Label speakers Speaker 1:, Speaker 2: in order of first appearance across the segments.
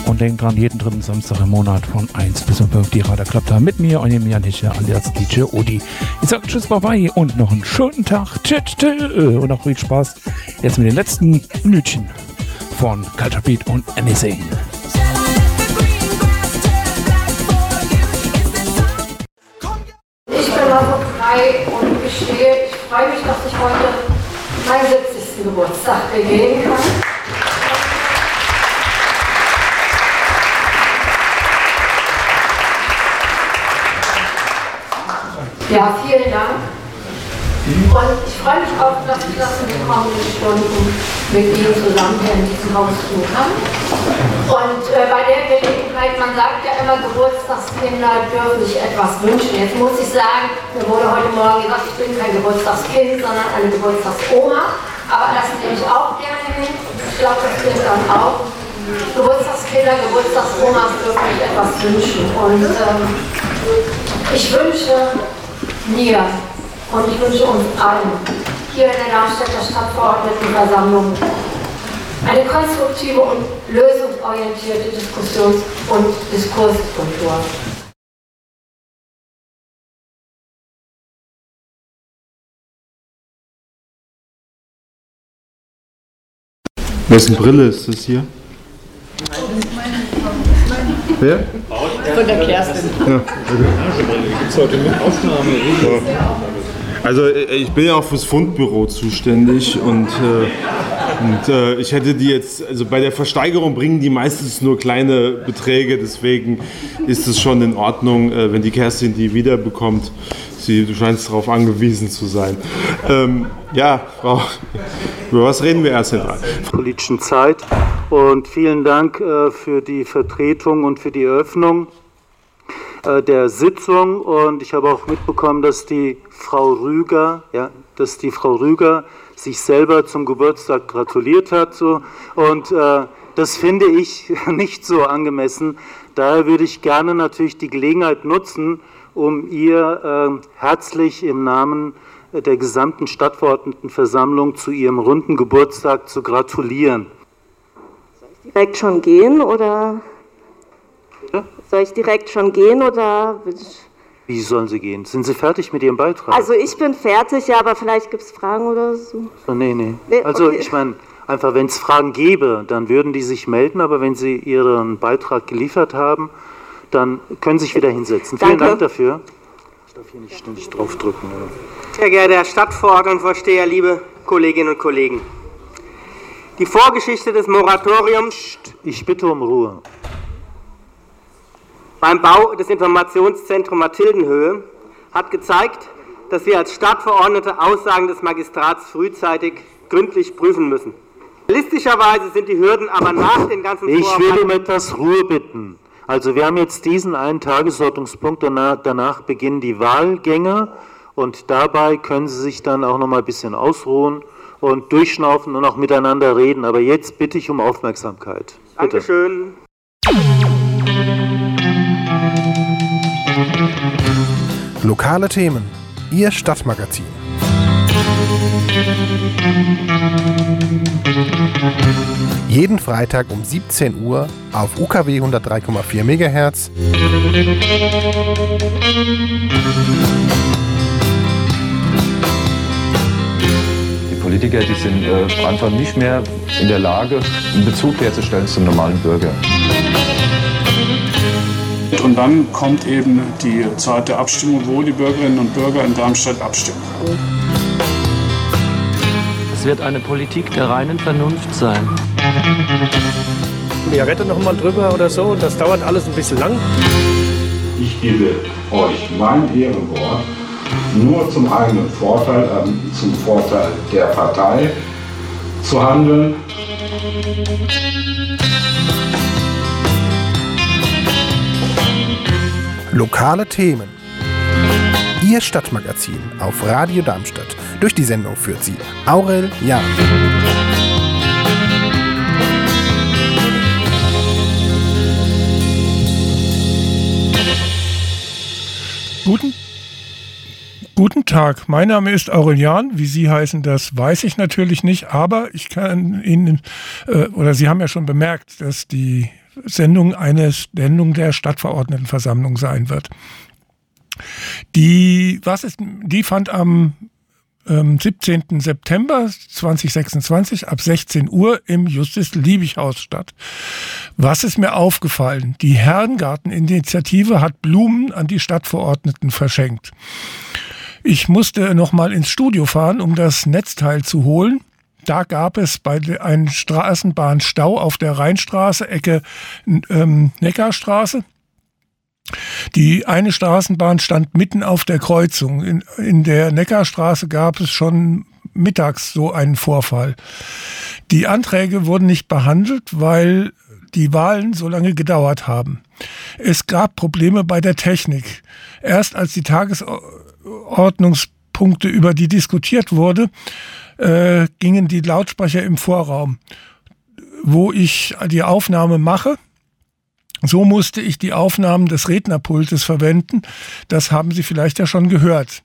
Speaker 1: Und denkt dran, jeden dritten Samstag im Monat von 1 bis um 5 die Radar klappt da mit mir und dem Jan Hische alias DJ Odi. Ich sage tschüss, bye bye und noch einen schönen Tag. Tschüss und auch viel Spaß jetzt mit den letzten Minütchen von Culture Beat und Anything.
Speaker 2: Ich bin also frei und gestehe, ich freue mich, dass ich heute meinen 70. Geburtstag begehen kann. Ja, vielen Dank. Und ich freue mich auch, dass ich das in den kommenden Stunden mit Ihnen zusammen hier in diesem Haus tun kann. Und bei der Gelegenheit, man sagt ja immer, Geburtstagskinder dürfen sich etwas wünschen. Jetzt muss ich sagen, mir wurde heute Morgen gesagt, ich bin kein Geburtstagskind, sondern eine Geburtstagsoma. Aber das nehme ich auch gerne hin. Ich glaube, das gilt dann auch. Geburtstagskinder, Geburtstagsomas dürfen sich etwas wünschen. Und ich wünsche mir und ich wünsche uns allen hier in der Darmstädter Stadtverordnetenversammlung eine konstruktive und lösungsorientierte Diskussions- und Diskurskultur.
Speaker 3: Wessen Brille ist das hier? Wer?
Speaker 4: Von der Kerstin.
Speaker 3: Ja, okay.
Speaker 5: Gibt es heute mit Aufnahme?
Speaker 3: Ja. Also ich bin ja auch fürs Fundbüro zuständig und ich hätte die jetzt, also bei der Versteigerung bringen die meistens nur kleine Beträge, deswegen ist es schon in Ordnung, wenn die Kerstin die wiederbekommt. Du scheinst darauf angewiesen zu sein. Ja, Frau, über was reden wir erst einmal?
Speaker 6: Politischen Zeit und vielen Dank für die Vertretung und für die Eröffnung der Sitzung. Und ich habe auch mitbekommen, dass die Frau Rüger sich selber zum Geburtstag gratuliert hat. So. Und das finde ich nicht so angemessen. Daher würde ich gerne natürlich die Gelegenheit nutzen, um ihr herzlich im Namen der gesamten Stadtverordnetenversammlung zu ihrem runden Geburtstag zu gratulieren.
Speaker 7: Soll ich direkt schon gehen oder?
Speaker 6: Bitte?
Speaker 7: Soll ich direkt schon gehen oder?
Speaker 6: Wie sollen Sie gehen? Sind Sie fertig mit Ihrem Beitrag?
Speaker 7: Also ich bin fertig, ja, aber vielleicht gibt es Fragen oder so.
Speaker 6: So, nee. Also okay. Ich meine, einfach wenn es Fragen gäbe, dann würden die sich melden, aber wenn Sie Ihren Beitrag geliefert haben, dann können Sie sich wieder hinsetzen. Vielen Dank dafür. Ich darf hier nicht ständig draufdrücken. Oder?
Speaker 4: Sehr geehrter Herr Stadtverordnetenvorsteher, liebe Kolleginnen und Kollegen. Die Vorgeschichte des Moratoriums.
Speaker 6: Ich bitte um Ruhe.
Speaker 4: Beim Bau des Informationszentrums Mathildenhöhe hat gezeigt, dass wir als Stadtverordnete Aussagen des Magistrats frühzeitig gründlich prüfen müssen. Realistischerweise sind die Hürden aber nach den ganzen
Speaker 6: Ich will um etwas Ruhe bitten. Also wir haben jetzt diesen einen Tagesordnungspunkt, danach beginnen die Wahlgänge und dabei können Sie sich dann auch noch mal ein bisschen ausruhen und durchschnaufen und auch miteinander reden. Aber jetzt bitte ich um Aufmerksamkeit. Bitte.
Speaker 4: Dankeschön.
Speaker 8: Lokale Themen, Ihr Stadtmagazin. Jeden Freitag um 17 Uhr auf UKW 103,4 MHz.
Speaker 9: Die Politiker, die sind einfach nicht mehr in der Lage, einen Bezug herzustellen zum normalen Bürger.
Speaker 5: Und dann kommt eben die Zeit der Abstimmung, wo die Bürgerinnen und Bürger in Darmstadt abstimmen.
Speaker 10: Es wird eine Politik der reinen Vernunft sein.
Speaker 11: Wir retten noch mal drüber oder so, das dauert alles ein bisschen lang.
Speaker 12: Ich gebe euch mein Ehrenwort, nur zum eigenen Vorteil, zum Vorteil der Partei zu handeln.
Speaker 8: Lokale Themen. Ihr Stadtmagazin auf Radio Darmstadt. Durch die Sendung führt sie Aurel Jahn.
Speaker 13: Guten Tag, mein Name ist Aurelian. Wie Sie heißen, das weiß ich natürlich nicht, aber ich kann Ihnen, oder Sie haben ja schon bemerkt, dass die Sendung eine Sendung der Stadtverordnetenversammlung sein wird. Die fand am 17. September 2026 ab 16 Uhr im Justus-Liebig-Haus statt. Was ist mir aufgefallen? Die Herrengarten-Initiative hat Blumen an die Stadtverordneten verschenkt. Ich musste noch mal ins Studio fahren, um das Netzteil zu holen. Da gab es einen Straßenbahnstau auf der Rheinstraße, Ecke Neckarstraße. Die eine Straßenbahn stand mitten auf der Kreuzung. In der Neckarstraße gab es schon mittags so einen Vorfall. Die Anträge wurden nicht behandelt, weil die Wahlen so lange gedauert haben. Es gab Probleme bei der Technik. Erst als die Tagesordnungspunkte, über die diskutiert wurde, gingen die Lautsprecher im Vorraum, wo ich die Aufnahme mache. So musste ich die Aufnahmen des Rednerpultes verwenden. Das haben Sie vielleicht ja schon gehört.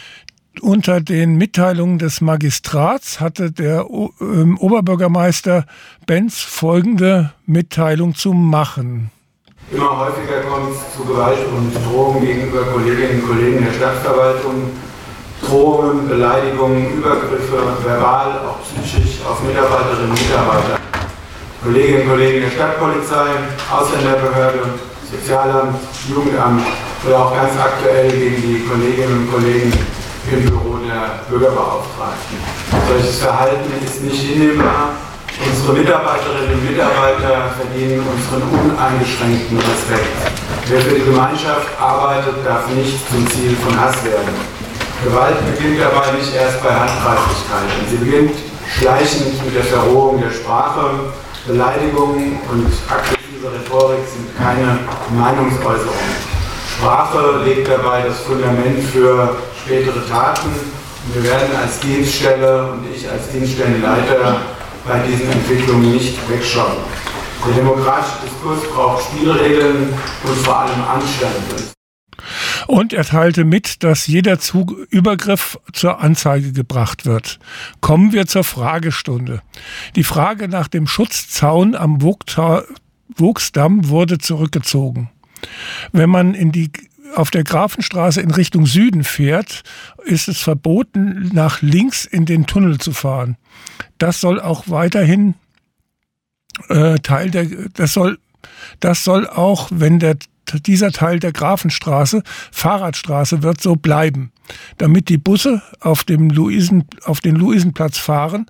Speaker 13: Unter den Mitteilungen des Magistrats hatte der Oberbürgermeister Benz folgende Mitteilung zu machen.
Speaker 14: Immer häufiger kommt es zu Gewalt und Drohungen gegenüber Kolleginnen und Kollegen der Stadtverwaltung. Drohungen, Beleidigungen, Übergriffe, verbal, auch psychisch auf Mitarbeiterinnen und Mitarbeiter. Kolleginnen und Kollegen der Stadtpolizei, Ausländerbehörde, Sozialamt, Jugendamt oder auch ganz aktuell gegen die Kolleginnen und Kollegen im Büro der Bürgerbeauftragten. Solches Verhalten ist nicht hinnehmbar. Unsere Mitarbeiterinnen und Mitarbeiter verdienen unseren uneingeschränkten Respekt. Wer für die Gemeinschaft arbeitet, darf nicht zum Ziel von Hass werden. Gewalt beginnt dabei nicht erst bei Handgreiflichkeiten. Sie beginnt schleichend mit der Verrohung der Sprache. Beleidigungen und aggressive Rhetorik sind keine Meinungsäußerungen. Sprache legt dabei das Fundament für spätere Taten. Und wir werden als Dienststelle und ich als Dienststellenleiter bei diesen Entwicklungen nicht wegschauen. Der demokratische Diskurs braucht Spielregeln und vor allem Anstand.
Speaker 13: Und er teilte mit, dass jeder Übergriff zur Anzeige gebracht wird. Kommen wir zur Fragestunde. Die Frage nach dem Schutzzaun am Vogtsdamm wurde zurückgezogen. Wenn man auf der Grafenstraße in Richtung Süden fährt, ist es verboten, nach links in den Tunnel zu fahren. Das soll auch weiterhin das soll auch, wenn dieser Teil der Grafenstraße Fahrradstraße wird, so bleiben, damit die Busse die auf den Luisenplatz fahren,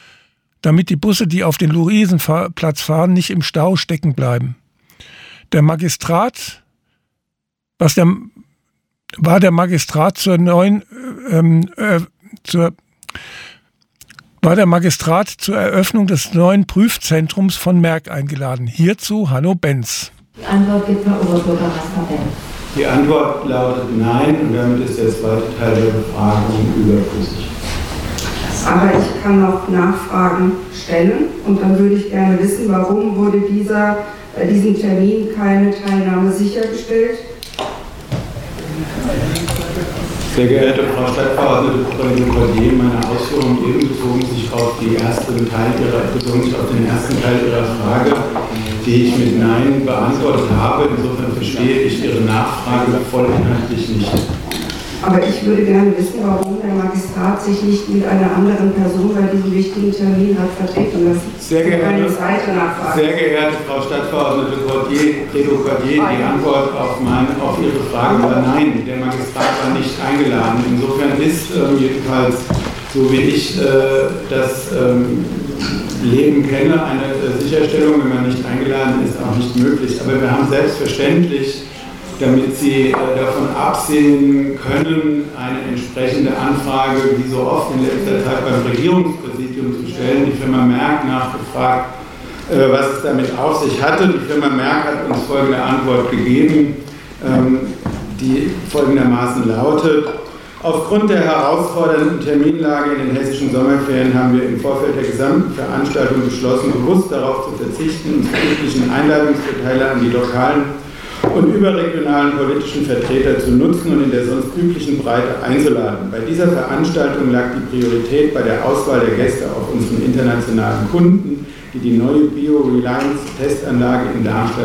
Speaker 13: nicht im Stau stecken bleiben. Der Magistrat zur Eröffnung des neuen Prüfzentrums von Merck eingeladen. Hierzu Hanno Benz.
Speaker 2: Die Antwort gibt Herr Oberbürgermeister Benz.
Speaker 14: Die Antwort lautet Nein und damit ist der zweite Teil der Befragung überflüssig.
Speaker 15: Aber ich kann noch Nachfragen stellen und dann würde ich gerne wissen, warum wurde bei diesem Termin keine Teilnahme sichergestellt?
Speaker 14: Sehr geehrte Frau Stadtverordnete Cordier, meine Ausführungen eben bezogen sich auf den ersten Teil Ihrer Frage, die ich mit Nein beantwortet habe. Insofern verstehe ich Ihre Nachfrage vollinhaltlich nicht.
Speaker 15: Aber ich würde gerne wissen, warum der Magistrat sich nicht mit einer anderen Person bei diesem wichtigen Termin hat vertreten lassen.
Speaker 14: Sehr geehrte Frau Stadtverordnete Cordier, die Antwort auf Ihre Frage war Nein. Der Magistrat war nicht eingeladen. Insofern ist jedenfalls, so wie ich das Leben kenne, eine Sicherstellung, wenn man nicht eingeladen ist, auch nicht möglich. Aber wir haben selbstverständlich, damit Sie davon absehen können, eine entsprechende Anfrage, wie so oft in letzter Zeit beim Regierungspräsidium zu stellen. Die Firma Merck nachgefragt, was es damit auf sich hatte. Die Firma Merck hat uns folgende Antwort gegeben, die folgendermaßen lautet: Aufgrund der herausfordernden Terminlage in den hessischen Sommerferien haben wir im Vorfeld der gesamten Veranstaltung beschlossen, bewusst darauf zu verzichten, uns üblichen Einladungsverteiler an die lokalen und überregionalen politischen Vertreter zu nutzen und in der sonst üblichen Breite einzuladen. Bei dieser Veranstaltung lag die Priorität bei der Auswahl der Gäste auf unseren internationalen Kunden,
Speaker 16: die die neue Bio-Reliance-Testanlage in Darmstadt